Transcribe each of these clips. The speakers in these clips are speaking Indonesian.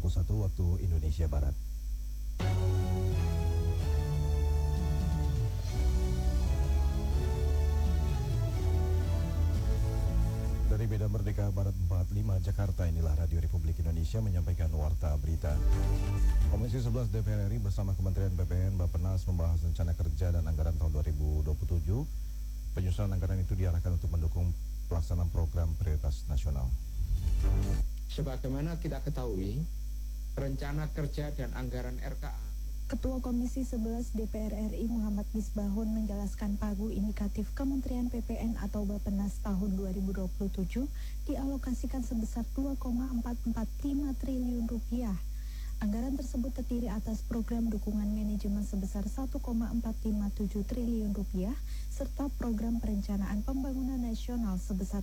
21 waktu Indonesia Barat. Dari Medan Merdeka Barat 45 Jakarta, inilah Radio Republik Indonesia menyampaikan warta berita. Komisi 11 DPR RI bersama Kementerian PPN Bappenas membahas rencana kerja dan anggaran tahun 2027. Penyusunan anggaran itu diarahkan untuk mendukung pelaksanaan program prioritas nasional. Sebagaimana kita ketahui, rencana kerja dan anggaran RKA. Ketua Komisi 11 DPR RI Muhammad Misbahun menjelaskan pagu indikatif Kementerian PPN atau Bappenas tahun 2027 dialokasikan sebesar 2,445 triliun rupiah. Anggaran tersebut terdiri atas program dukungan manajemen sebesar 1,457 triliun rupiah serta program perencanaan pembangunan nasional sebesar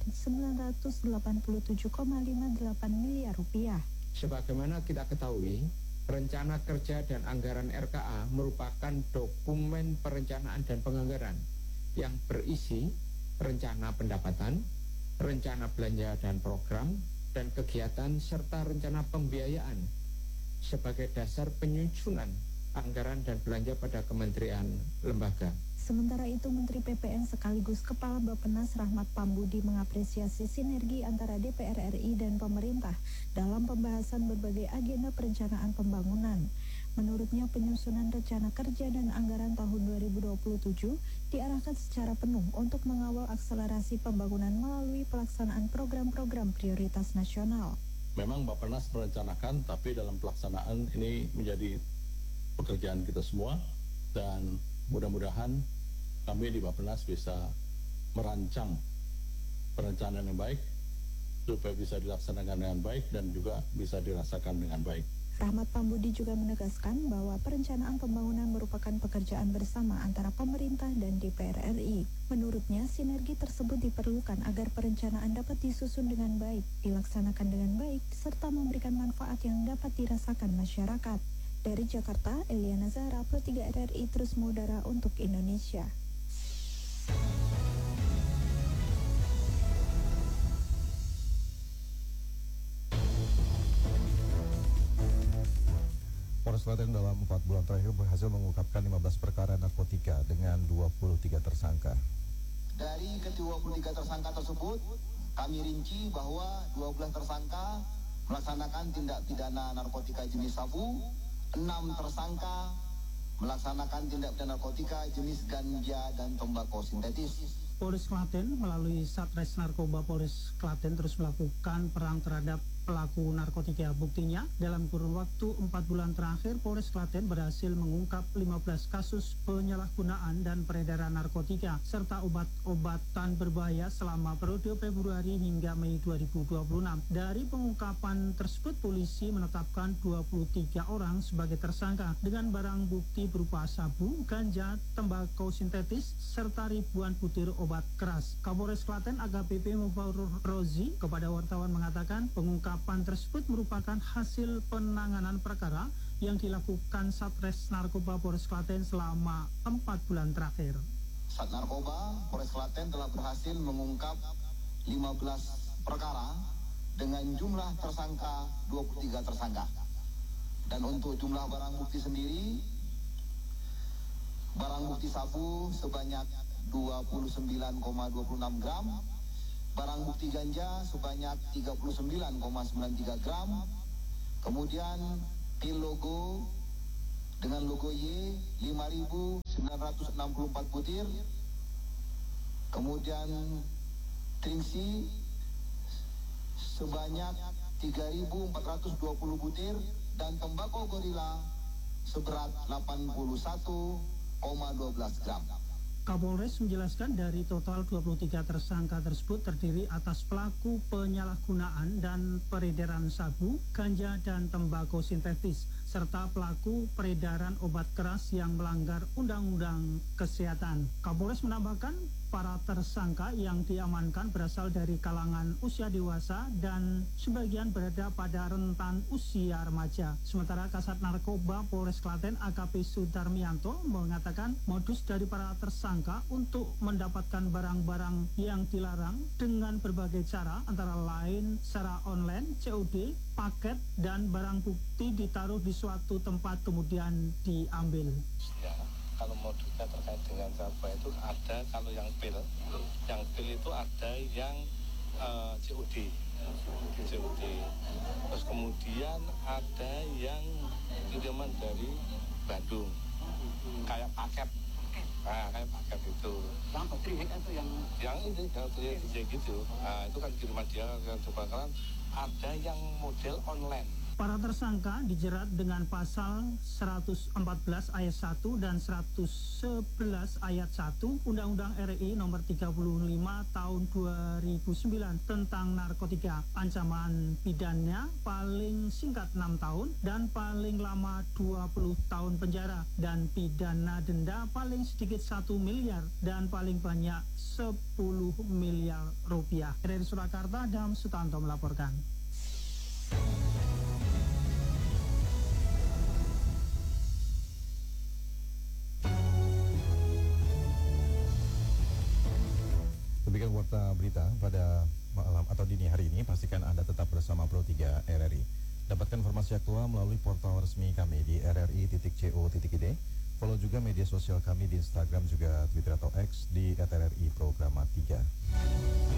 987,58 miliar rupiah. Sebagaimana kita ketahui, rencana kerja dan anggaran RKA merupakan dokumen perencanaan dan penganggaran yang berisi rencana pendapatan, rencana belanja dan program, dan kegiatan serta rencana pembiayaan sebagai dasar penyusunan anggaran dan belanja pada kementerian lembaga. Sementara itu, Menteri PPN sekaligus Kepala Bappenas Rahmat Pambudi mengapresiasi sinergi antara DPR RI dan pemerintah dalam pembahasan berbagai agenda perencanaan pembangunan. Menurutnya, penyusunan rencana kerja dan anggaran tahun 2027 diarahkan secara penuh untuk mengawal akselerasi pembangunan melalui pelaksanaan program-program prioritas nasional. Memang Bappenas merencanakan, tapi dalam pelaksanaan ini menjadi pekerjaan kita semua, dan mudah-mudahan kami di Bappenas bisa merancang perencanaan yang baik supaya bisa dilaksanakan dengan baik dan juga bisa dirasakan dengan baik. Rahmat Pambudi juga menegaskan bahwa perencanaan pembangunan merupakan pekerjaan bersama antara pemerintah dan DPR RI. Menurutnya, sinergi tersebut diperlukan agar perencanaan dapat disusun dengan baik, dilaksanakan dengan baik, serta memberikan manfaat yang dapat dirasakan masyarakat. Dari Jakarta, Eliana Zahra, Pro 3 RRI terus mengudara untuk Indonesia. Polres Klaten dalam 4 bulan terakhir berhasil mengungkapkan 15 perkara narkotika dengan 23 tersangka. Dari ke-23 tersangka tersebut, kami rinci bahwa 12 tersangka melaksanakan tindak pidana narkotika jenis sabu, 6 tersangka melaksanakan tindak pidana narkotika jenis ganja dan tembakau sintetis. Polres Klaten melalui Satres Narkoba Polres Klaten terus melakukan perang terhadap pelaku narkotika. Buktinya, dalam kurun waktu 4 bulan terakhir, Polres Klaten berhasil mengungkap 15 kasus penyalahgunaan dan peredaran narkotika serta obat-obatan berbahaya selama periode Februari hingga Mei 2026. Dari pengungkapan tersebut, polisi menetapkan 23 orang sebagai tersangka dengan barang bukti berupa sabu, ganja, tembakau sintetis, serta ribuan butir obat keras. Kapolres Klaten AKBP Mufarur Rozi kepada wartawan mengatakan pengungkapan tersebut merupakan hasil penanganan perkara yang dilakukan Satres Narkoba Polres Klaten selama 4 bulan terakhir. Sat Narkoba Polres Klaten telah berhasil mengungkap 15 perkara dengan jumlah tersangka 23 tersangka. Dan untuk jumlah barang bukti sendiri, barang bukti sabu sebanyak 29,26 gram, barang bukti ganja sebanyak 39,93 gram, kemudian pil logo dengan logo Y 5.964 butir, kemudian tringsi sebanyak 3.420 butir, dan tembakau gorila seberat 81,12 gram. Kapolres menjelaskan dari total 23 tersangka tersebut terdiri atas pelaku penyalahgunaan dan peredaran sabu, ganja, dan tembakau sintetis, serta pelaku peredaran obat keras yang melanggar Undang-Undang Kesehatan. Kapolres menambahkan para tersangka yang diamankan berasal dari kalangan usia dewasa dan sebagian berada pada rentan usia remaja. Sementara Kasat Narkoba Polres Klaten AKP Sudarmianto mengatakan modus dari para tersangka untuk mendapatkan barang-barang yang dilarang dengan berbagai cara, antara lain secara online, COD, paket, dan barang bukti ditaruh di suatu tempat kemudian diambil. Ya, kalau modusnya terkait dengan narkoba itu ada, kalau yang pil itu ada yang COD. Terus kemudian ada yang kiriman dari Bandung, kayak paket. Nah, kayak paket itu. Yang ini gitu. Nah, itu kan kiriman dia yang kebakaran. Ada yang model online. Para tersangka dijerat dengan pasal 114 ayat 1 dan 111 ayat 1 Undang-Undang RI nomor 35 tahun 2009 tentang narkotika. Ancaman pidana paling singkat 6 tahun dan paling lama 20 tahun penjara, dan pidana denda paling sedikit 1 miliar dan paling banyak 10 miliar rupiah. Dari Surakarta, Adam Sutanto melaporkan. Demikian warta berita pada malam atau dini hari ini. Pastikan Anda tetap bersama Pro 3 RRI. Dapatkan informasi aktual melalui portal resmi kami di rri.co.id. Follow juga media sosial kami di Instagram juga Twitter atau X di @RRI Programa 3.